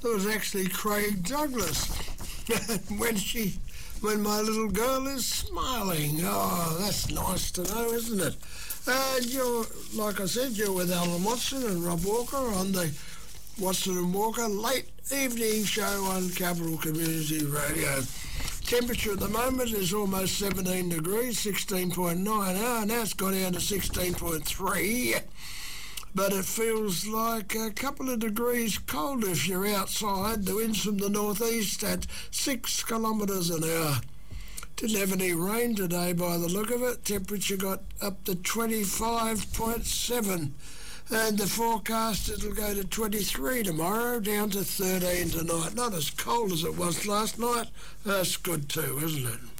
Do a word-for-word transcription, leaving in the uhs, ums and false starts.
There was actually Craig Douglas. when she, when my little girl is smiling. Oh, that's nice to know, isn't it? And you're, like I said, you're with Alan Watson and Rob Walker on the Watson and Walker late evening show on Capital Community Radio. Temperature at the moment is almost seventeen degrees, sixteen point nine. Oh, now it's gone down to sixteen point three. But it feels like a couple of degrees colder if you're outside. The wind's from the northeast at six kilometres an hour. Didn't have any rain today by the look of it. Temperature got up to twenty-five point seven. And the forecast, it'll go to twenty-three tomorrow, down to thirteen tonight. Not as cold as it was last night. That's good too, isn't it?